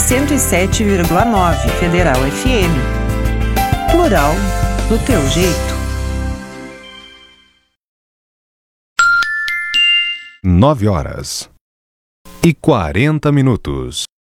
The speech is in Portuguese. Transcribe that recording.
107,9 Federal FM. Plural do teu jeito. 9h40